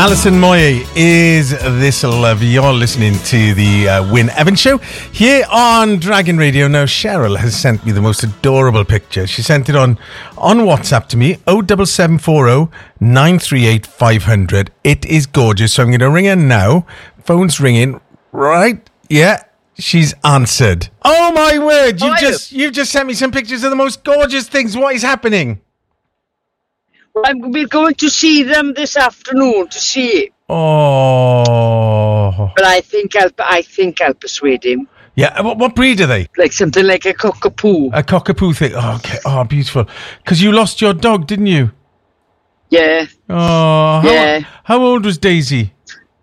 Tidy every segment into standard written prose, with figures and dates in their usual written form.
Alison Moyet is This Love. You're listening to the Wyn Evans Show here on Dragon Radio. Now, Cheryl has sent me the most adorable picture. She sent it on WhatsApp to me, 07740 938 500. It is gorgeous, so I'm going to ring her now. Phone's ringing. Right? Yeah. She's answered. Oh, my word. You've just sent me some pictures of the most gorgeous things. What is happening? We're going to see them this afternoon to see it. Oh. But I think I'll persuade him. Yeah, what breed are they? Like something like a cockapoo. A cockapoo thing. Oh, okay. Oh, beautiful. Because you lost your dog, didn't you? Yeah. Oh, how old was Daisy?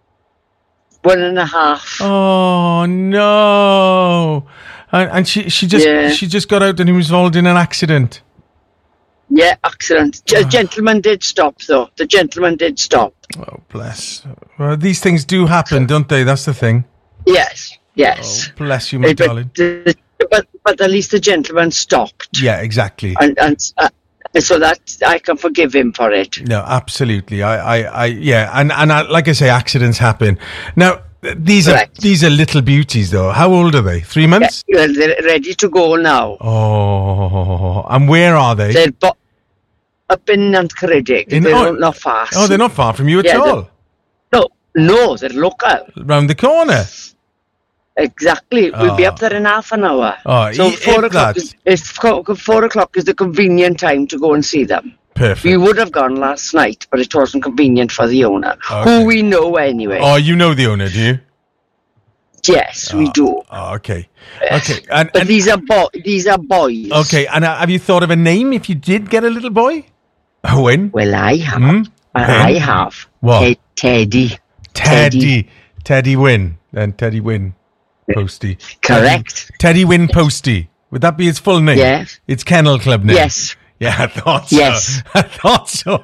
1.5. Oh, no. And she just got out and he was involved in an accident. Yeah, accident. The gentleman did stop, though. The gentleman did stop. Oh, bless. Well, these things do happen, don't they? That's the thing. Yes. Oh, bless you, my darling. But at least the gentleman stopped. Yeah, exactly. And so that I can forgive him for it. No, absolutely. And like I say, accidents happen. Now, these are little beauties, though. How old are they? 3 months? Yeah, well, they're ready to go now. Oh, and where are they? They're up in Nantcaredig. They're not far. Oh, they're not far from you at all? No, they're local. Round the corner? Exactly. We'll be up there in half an hour. Oh, so 4 o'clock is the convenient time to go and see them. Perfect. We would have gone last night, but it wasn't convenient for the owner, who we know anyway. Oh, you know the owner, do you? Yes, we do. Oh, okay. Yes. Okay. But these are boys. Okay, and have you thought of a name if you did get a little boy? When? Well, I have. I have. What? Teddy. Teddy Wyn. Then Teddy Wyn Posty. Correct. Teddy Wyn Posty. Would that be his full name? Yes. It's Kennel Club name. Yes. Yeah, I thought so. Yes. I thought so.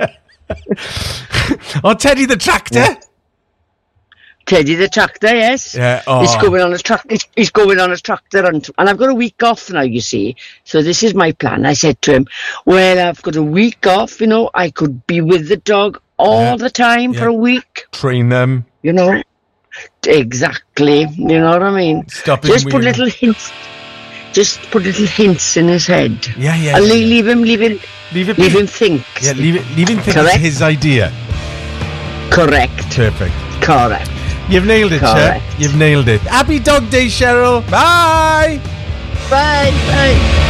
Oh, Teddy the Tractor? Yeah. Teddy the Tractor, yes. Yeah. Oh. He's going on his tractor. He's going on his tractor, and I've got a week off now. You see, so this is my plan. I said to him, "Well, I've got a week off. You know, I could be with the dog all the time for a week. Train them. You know, exactly. You know what I mean? Just put little hints. Just put little hints in his head. Yeah. And leave him think. Yeah, leave him think. Correct. It's his idea. Correct. Perfect. Correct. You've nailed it, Cheryl. You've nailed it. Happy Dog Day, Cheryl. Bye. Bye.